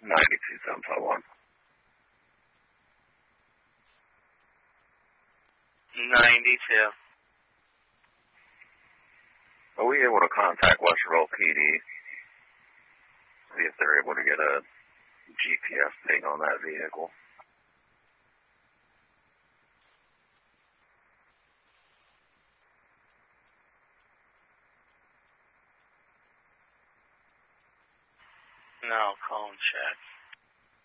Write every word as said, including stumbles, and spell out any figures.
ninety-two seven five one. ninety-two. Are we able to contact Westerville P D? See if they're able to get a G P S ping on that vehicle. No, call and check.